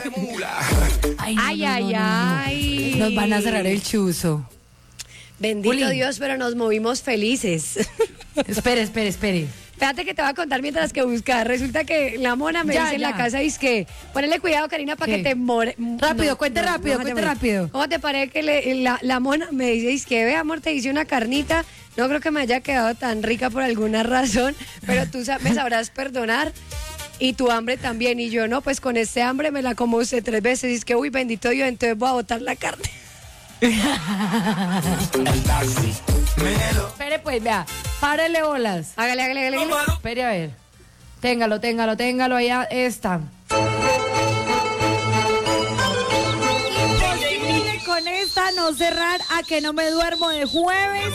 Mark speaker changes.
Speaker 1: Ay.
Speaker 2: Nos van a cerrar el chuzo.
Speaker 1: Bendito
Speaker 2: Juli.
Speaker 1: Dios, pero nos movimos felices.
Speaker 2: Espere.
Speaker 1: Espérate que te voy a contar mientras que buscas. Resulta que la mona me dice en la casa, dice que ponele cuidado, Karina, para
Speaker 2: ¿Qué?
Speaker 1: que te more.
Speaker 2: Rápido, cuente rápido.
Speaker 1: ¿Cómo te parece que la mona me dice, es que ve, amor, te hice una carnita? No creo que me haya quedado tan rica por alguna razón, pero tú me sabrás perdonar. Y tu hambre también. Y yo, no, pues con este hambre me la como usted 3 veces. Y es que, uy, bendito Dios, entonces voy a botar la carne.
Speaker 2: Espere, pues, vea. Párele bolas.
Speaker 1: Hágale.
Speaker 2: Espere, a ver. Téngalo, allá está. Imposible con esta no cerrar a que no me duermo de jueves.